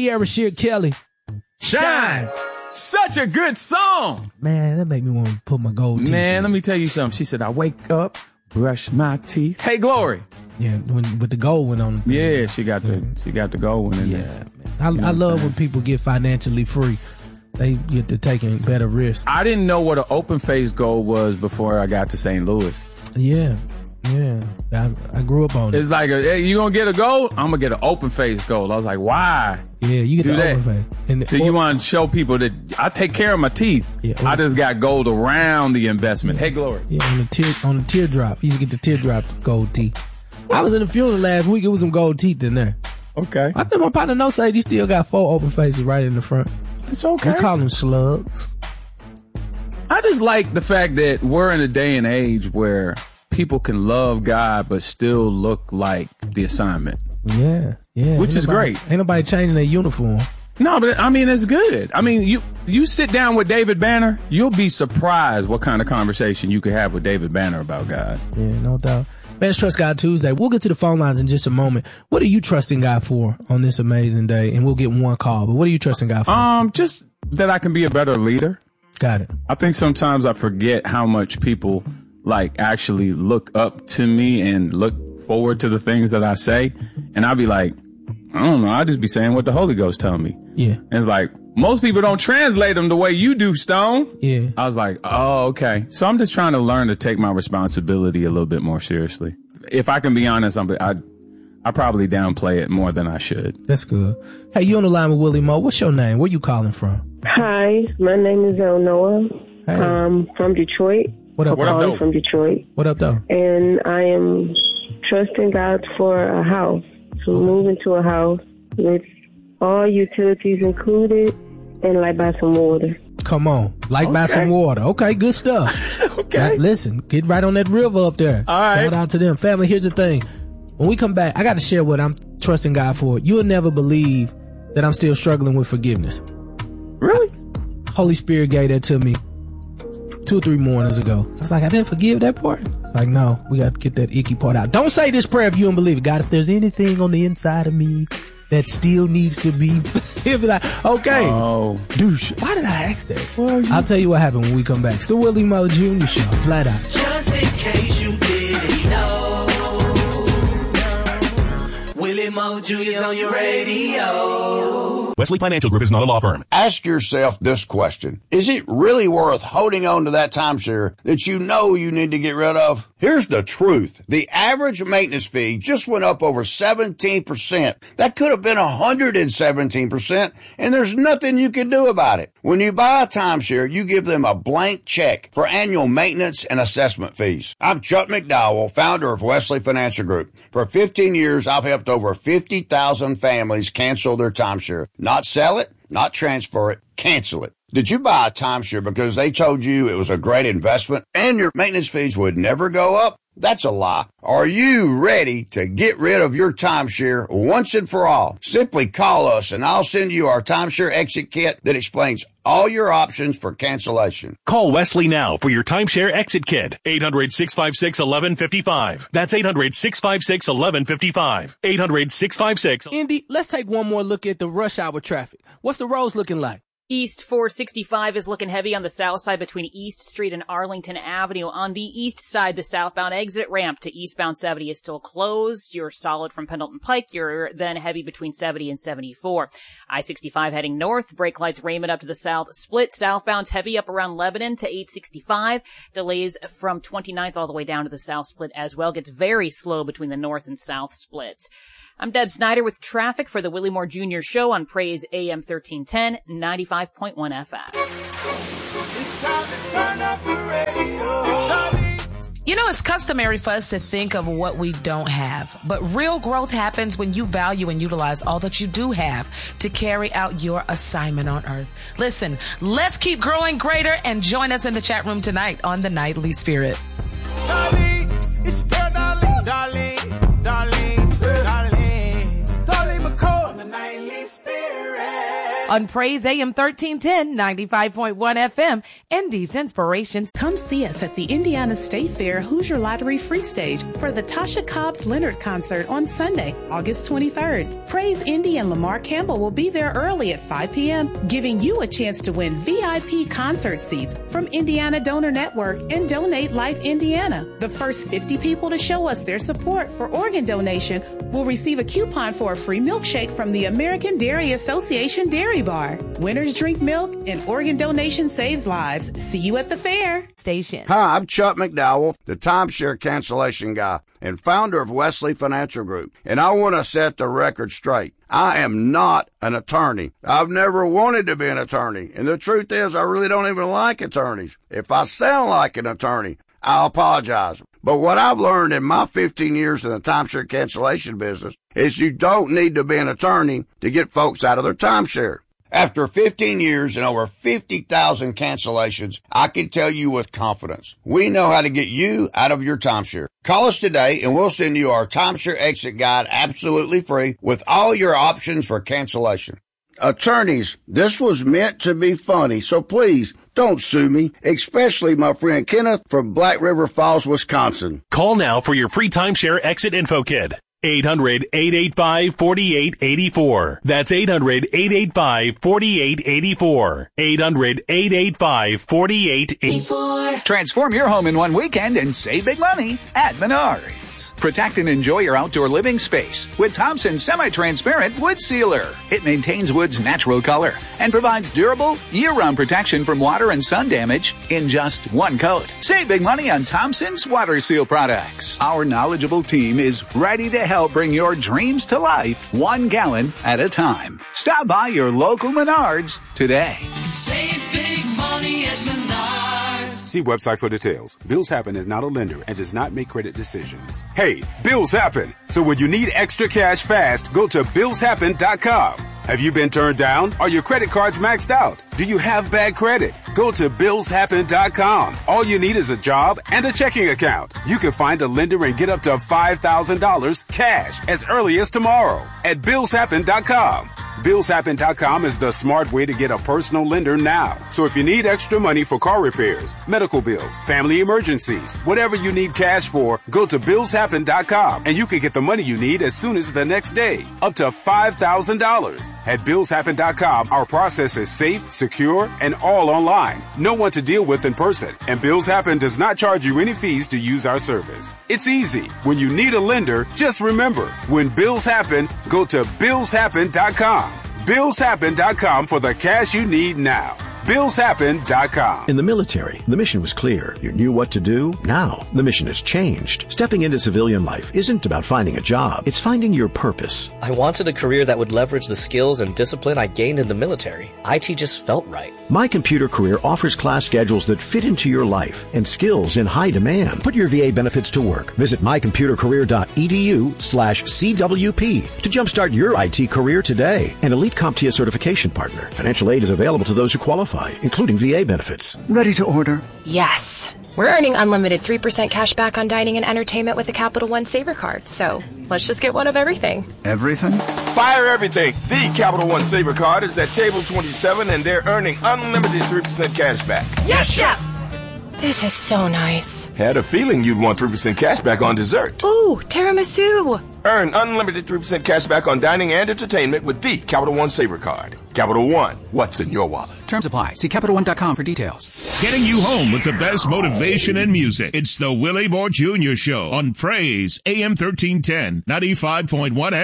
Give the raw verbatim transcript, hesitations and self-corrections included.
Sierra Shear Kelly. Shine. Such a good song. Man, that made me want to put my gold teeth Man, in. let me tell you something. She said, I wake up, brush my teeth. Hey, Glory. Yeah, when, with the gold one on. Yeah, she got the she got the gold one in yeah, there. Man. I, You know I love what I'm when people get financially free. They get to taking better risks. I didn't know what an open face goal was before I got to Saint Louis. Yeah, yeah. I, I grew up on it. It's like, a, hey, you gonna get a goal? I'm gonna get an open face goal. I was like, why? Yeah, you get do the that. open face. And So or, you want to show people that I take care of my teeth. Yeah, or, I just got gold around the investment. Hey, Glory. Yeah, on the tear on the teardrop. You get the teardrop gold teeth. I was in the funeral last week. It was some gold teeth in there. Okay. I think my partner knows say he still got four open faces right in the front. It's okay. We call them slugs. I just like the fact that we're in a day and age where people can love God but still look like the assignment. Yeah, yeah. Which Ain't is nobody, great. Ain't nobody changing their uniform. No, but I mean, it's good. I mean, you you sit down with David Banner, you'll be surprised what kind of conversation you could have with David Banner about God. Yeah, no doubt. Man, it's Trust God Tuesday. We'll get to the phone lines in just a moment. What are you trusting God for on this amazing day? And we'll get one call. But what are you trusting God for? Um, just that I can be a better leader. Got it. I think sometimes I forget how much people like actually look up to me and look forward to the things that I say. And I'll be like, I don't know. I'll just be saying what the Holy Ghost tell me. Yeah. And it's like, most people don't translate them the way you do, Stone. Yeah. I was like, oh, okay. So I'm just trying to learn to take my responsibility a little bit more seriously. If I can be honest, I'm, I, I probably downplay it more than I should. That's good. Hey, you on the line with Willie Moe. What's your name? Where you calling from? Hi, my name is El Noah. Hey. Um, from Detroit. What up, What up, calling though? from Detroit. What up, though? And I am trusting God for a house, to move into a house with all utilities included and like buy some water. Come on. Like by Okay. some water. Okay, good stuff. Okay. Now, listen, get right on that river up there. All right. Shout out to them. Family, here's the thing. When we come back, I got to share what I'm trusting God for. You'll never believe that I'm still struggling with forgiveness. Really? Holy Spirit gave that to me two or three mornings ago. I was like, I didn't forgive that part. It's like, no, we got to get that icky part out. Don't say this prayer if you don't believe it. God, if there's anything on the inside of me that still needs to be, he'll be like, okay. Oh. Douche. Why did I ask that? I'll tell you what happened when we come back. It's the Willie Moe Junior Show. Flat out. Just in case you didn't know, Willie Moe Junior's on your radio. Wesley Financial Group is not a law firm. Ask yourself this question. Is it really worth holding on to that timeshare that you know you need to get rid of? Here's the truth. The average maintenance fee just went up over seventeen percent. That could have been one hundred seventeen percent, and there's nothing you can do about it. When you buy a timeshare, you give them a blank check for annual maintenance and assessment fees. I'm Chuck McDowell, founder of Wesley Financial Group. For fifteen years, I've helped over fifty thousand families cancel their timeshare. Not sell it, not transfer it, cancel it. Did you buy a timeshare because they told you it was a great investment and your maintenance fees would never go up? That's a lie. Are you ready to get rid of your timeshare once and for all? Simply call us and I'll send you our timeshare exit kit that explains all your options for cancellation. Call Wesley now for your timeshare exit kit. eight hundred, six five six, one one five five. That's eight hundred, six five six, one one five five. eight hundred, six five six. Indy, let's take one more look at the rush hour traffic. What's the roads looking like? East four sixty-five is looking heavy on the south side between East Street and Arlington Avenue. On the east side, the southbound exit ramp to eastbound seventy is still closed. You're solid from Pendleton Pike. You're then heavy between seventy and seventy-four. I sixty-five heading north. Brake lights Raymond up to the south split. Southbound's heavy up around Lebanon to eight sixty-five. Delays from twenty-ninth all the way down to the south split as well. Gets very slow between the north and south splits. I'm Deb Snyder with traffic for the Willie Moore Junior Show on Praise A M thirteen ten, ninety-five point one F M. It's time to turn up the radio. You know, it's customary for us to think of what we don't have, but real growth happens when you value and utilize all that you do have to carry out your assignment on earth. Listen, let's keep growing greater and join us in the chat room tonight on the Nightly Spirit. Darling, it's your darling, darling, darling, darling. Darling McCall on the Nightly Spirit. on Praise A M thirteen ten, ninety-five point one F M, Indy's Inspirations. Come see us at the Indiana State Fair Hoosier Lottery Free Stage for the Tasha Cobbs Leonard concert on Sunday, August twenty-third. Praise Indy and Lamar Campbell will be there early at five p.m., giving you a chance to win V I P concert seats from Indiana Donor Network and Donate Life Indiana. The first fifty people to show us their support for organ donation will receive a coupon for a free milkshake from the American Dairy Association Dairy Bar. Winners drink milk and organ donation saves lives. See you at the fair. Station. Hi, I'm Chuck McDowell, the timeshare cancellation guy and founder of Wesley Financial Group. And I want to set the record straight. I am not an attorney. I've never wanted to be an attorney. And the truth is, I really don't even like attorneys. If I sound like an attorney, I apologize. But what I've learned in my fifteen years in the timeshare cancellation business is you don't need to be an attorney to get folks out of their timeshare. After fifteen years and over fifty thousand cancellations, I can tell you with confidence, we know how to get you out of your timeshare. Call us today and we'll send you our timeshare exit guide absolutely free with all your options for cancellation. Attorneys, this was meant to be funny, so please don't sue me, especially my friend Kenneth from Black River Falls, Wisconsin. Call now for your free timeshare exit info kit. eight hundred, eight eight five, four eight eight four. That's eight hundred, eight eight five, four eight eight four. eight hundred, eight eight five, four eight eight four. Transform your home in one weekend and save big money at Menards. Protect and enjoy your outdoor living space with Thompson Semi-Transparent Wood Sealer. It maintains wood's natural color and provides durable, year-round protection from water and sun damage in just one coat. Save big money on Thompson's Water Seal products. Our knowledgeable team is ready to help bring your dreams to life one gallon at a time. Stop by your local Menards today. Save big money at Menards. See website for details. Bills Happen is not a lender and does not make credit decisions. Hey, bills happen. So when you need extra cash fast, go to bills happen dot com. Have you been turned down? Are your credit cards maxed out? Do you have bad credit? Go to bills happen dot com. All you need is a job and a checking account. You can find a lender and get up to five thousand dollars cash as early as tomorrow at bills happen dot com. bills happen dot com is the smart way to get a personal lender now. So if you need extra money for car repairs, medical bills, family emergencies, whatever you need cash for, go to bills happen dot com and you can get the money you need as soon as the next day, up to five thousand dollars. At bills happen dot com, our process is safe, secure, and all online. No one to deal with in person, and Bills Happen does not charge you any fees to use our service. It's easy. When you need a lender, just remember, when bills happen, go to bills happen dot com. bills happen dot com for the cash you need now. bills happen dot com. In the military, the mission was clear. You knew what to do. Now, the mission has changed. Stepping into civilian life isn't about finding a job. It's finding your purpose. I wanted a career that would leverage the skills and discipline I gained in the military. I T just felt right. My Computer Career offers class schedules that fit into your life and skills in high demand. Put your V A benefits to work. Visit my computer career dot e d u slash C W P to jumpstart your I T career today. An Elite CompTIA certification partner. Financial aid is available to those who qualify, including V A benefits. Ready to order? Yes. We're earning unlimited three percent cash back on dining and entertainment with a Capital One Saver card. So let's just get one of everything. Everything? Fire everything. The Capital One Saver card is at table twenty-seven and they're earning unlimited three percent cash back. Yes, Chef! This is so nice. Had a feeling you'd want three percent cash back on dessert. Ooh, tiramisu. Earn unlimited three percent cash back on dining and entertainment with the Capital One Saver card. Capital One, what's in your wallet? Terms apply. See Capital One dot com for details. Getting you home with the best motivation and music. It's the Willie Moore Junior Show on Praise A M thirteen ten, ninety-five point one